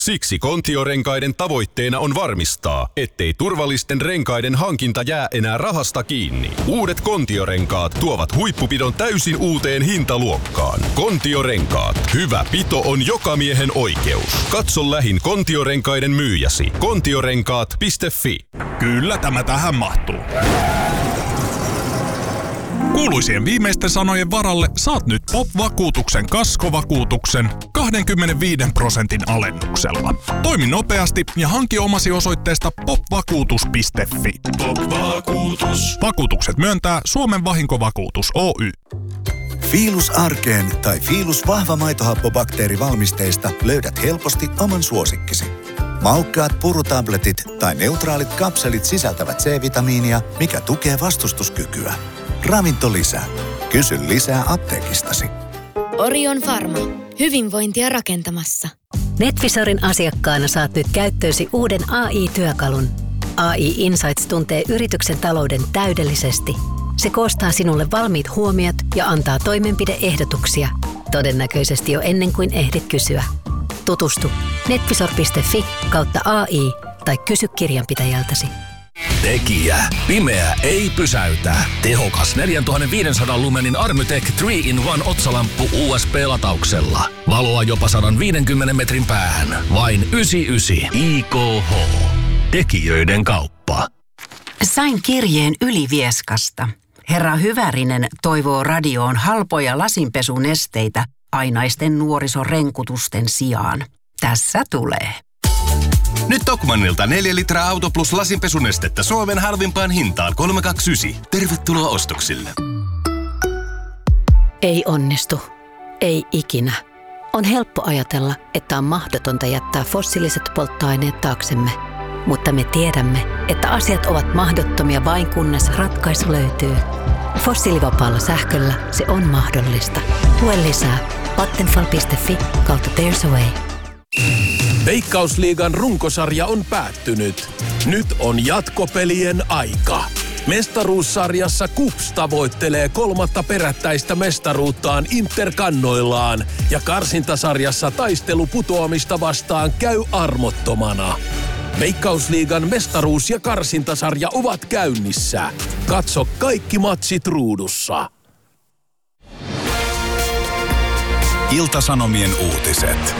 Siksi Kontio-renkaiden tavoitteena on varmistaa, ettei turvallisten renkaiden hankinta jää enää rahasta kiinni. Uudet Kontio-renkaat tuovat huippupidon täysin uuteen hintaluokkaan. Kontio-renkaat. Hyvä pito on joka miehen oikeus. Katso lähin Kontio-renkaiden myyjäsi. kontiorenkaat.fi. Kyllä tämä tähän mahtuu. Kuuluisien viimeisten sanojen varalle saat nyt POP-vakuutuksen kaskovakuutuksen 25% alennuksella. Toimi nopeasti ja hanki omasi osoitteesta popvakuutus.fi. POP-vakuutus. Vakuutukset myöntää Suomen Vahinkovakuutus Oy. Fiilus Arkeen tai Fiilus vahva maitohappobakteerivalmisteista löydät helposti oman suosikkisi. Maukkaat purutabletit tai neutraalit kapselit sisältävät C-vitamiinia, mikä tukee vastustuskykyä. Ravinto lisää. Kysy lisää apteekistasi. Orion Pharma. Hyvinvointia rakentamassa. NetVisorin asiakkaana saat nyt käyttöösi uuden AI-työkalun. AI Insights tuntee yrityksen talouden täydellisesti. Se koostaa sinulle valmiit huomiot ja antaa toimenpide-ehdotuksia. Todennäköisesti jo ennen kuin ehdit kysyä. Tutustu netvisor.fi/AI tai kysy kirjanpitäjältäsi. Tekijä. Pimeä ei pysäytä. Tehokas 4500 lumenin Armytech 3-in-1 otsalamppu USB-latauksella. Valoa jopa 150 metrin päähän. Vain 99 IKH. Tekijöiden kauppa. Sain kirjeen Ylivieskasta. Herra Hyvärinen toivoo radioon halpoja lasinpesunesteitä ainaisten nuorisorenkutusten sijaan. Tässä tulee. Nyt Tokmannilta 4 litraa Auto Plus lasinpesunestettä Suomen halvimpaan hintaan 329. Tervetuloa ostoksille. Ei onnistu. Ei ikinä. On helppo ajatella, että on mahdotonta jättää fossiiliset polttoaineet taaksemme. Mutta me tiedämme, että asiat ovat mahdottomia vain kunnes ratkaisu löytyy. Fossiilivapaalla sähköllä se on mahdollista. Lue lisää vattenfall.fi/There's a Way. Veikkausliigan runkosarja on päättynyt. Nyt on jatkopelien aika. Mestaruussarjassa KuPS tavoittelee 3. perättäistä mestaruuttaan Interkannoillaan ja karsintasarjassa taistelu putoamista vastaan käy armottomana. Veikkausliigan mestaruus- ja karsintasarja ovat käynnissä. Katso kaikki matsit ruudussa. Ilta-Sanomien uutiset.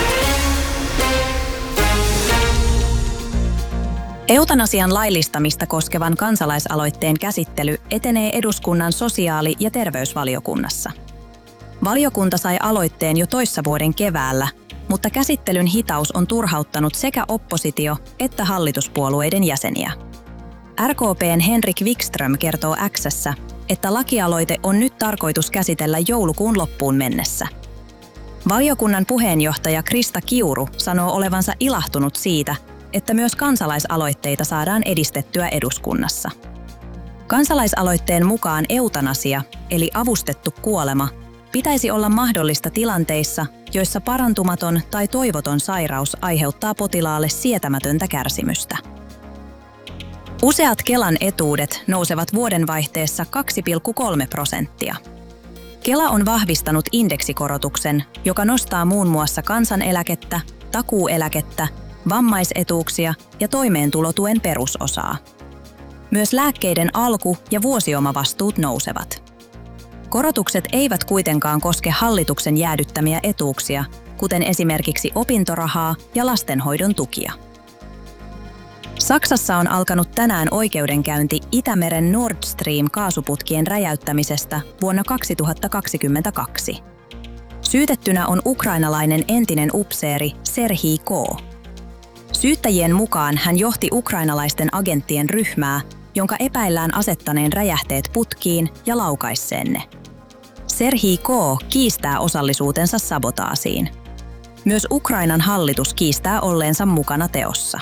Eutanasian laillistamista koskevan kansalaisaloitteen käsittely etenee eduskunnan sosiaali- ja terveysvaliokunnassa. Valiokunta sai aloitteen jo toissa vuoden keväällä, mutta käsittelyn hitaus on turhauttanut sekä oppositio- että hallituspuolueiden jäseniä. RKP:n Henrik Wikström kertoo X:ssä, että lakialoite on nyt tarkoitus käsitellä joulukuun loppuun mennessä. Valiokunnan puheenjohtaja Krista Kiuru sanoo olevansa ilahtunut siitä, että myös kansalaisaloitteita saadaan edistettyä eduskunnassa. Kansalaisaloitteen mukaan eutanasia, eli avustettu kuolema, pitäisi olla mahdollista tilanteissa, joissa parantumaton tai toivoton sairaus aiheuttaa potilaalle sietämätöntä kärsimystä. Useat Kelan etuudet nousevat vuodenvaihteessa 2,3%. Kela on vahvistanut indeksikorotuksen, joka nostaa muun muassa kansaneläkettä, takuueläkettä, vammaisetuuksia ja toimeentulotuen perusosaa. Myös lääkkeiden alku- ja vuosiomavastuut nousevat. Korotukset eivät kuitenkaan koske hallituksen jäädyttämiä etuuksia, kuten esimerkiksi opintorahaa ja lastenhoidon tukia. Saksassa on alkanut tänään oikeudenkäynti Itämeren Nord Stream-kaasuputkien räjäyttämisestä vuonna 2022. Syytettynä on ukrainalainen entinen upseeri Serhii K. Syyttäjien mukaan hän johti ukrainalaisten agenttien ryhmää, jonka epäillään asettaneen räjähteet putkiin ja laukaisseen ne. Serhii K. kiistää osallisuutensa sabotaasiin. Myös Ukrainan hallitus kiistää olleensa mukana teossa.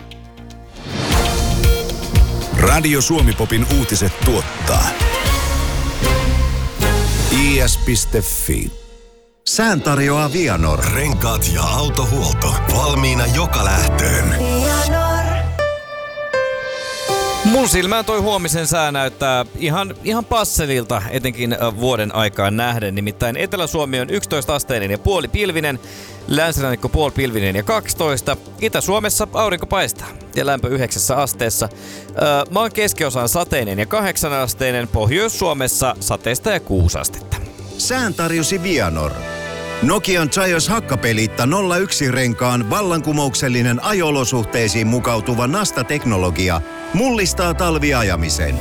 Radio Suomi-popin uutiset tuottaa is.fi. Sään tarjoaa Vianor. Renkaat ja autohuolto. Valmiina joka lähtöön. Mun silmään toi huomisen sää näyttää ihan passelilta, etenkin vuoden aikaan nähden. Nimittäin Etelä-Suomi on 11-asteinen ja puolipilvinen. länsirannikko puolipilvinen ja 12. Itä-Suomessa aurinko paistaa ja lämpö 9 asteessa. Maan keskiosa on sateinen ja 8 asteinen, Pohjois-Suomessa sateista ja 6 astetta. Sään tarjosi Vianor. Nokian Zaios hakkapeliitta 01-renkaan vallankumouksellinen ajo-olosuhteisiin mukautuva Nasta-teknologia mullistaa talviajamisen.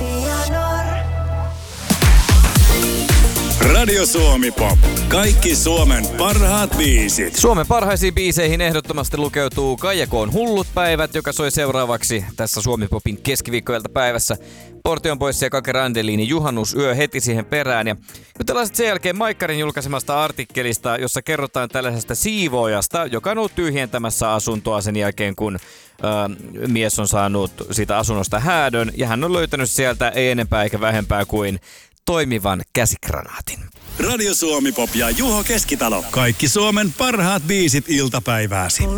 Radio Suomi Pop. Kaikki Suomen parhaat biisit. Suomen parhaisiin biiseihin ehdottomasti lukeutuu Kaija K:n Hullut päivät, joka soi seuraavaksi tässä Suomi Popin keskiviikkoiltapäivässä. Portion Boys ja Kake Randelinin Juhannusyö heti siihen perään. Ja jutellaan sen jälkeen Maikkarin julkaisemasta artikkelista, jossa kerrotaan tällaisesta siivoojasta, joka on ollut tyhjentämässä asuntoa sen jälkeen, kun mies on saanut siitä asunnosta häädön. Ja hän on löytänyt sieltä ei enempää eikä vähempää kuin toimivan käsikranaatin. Radio Suomi Pop ja Juho Keskitalo. Kaikki Suomen parhaat biisit iltapäivääsi.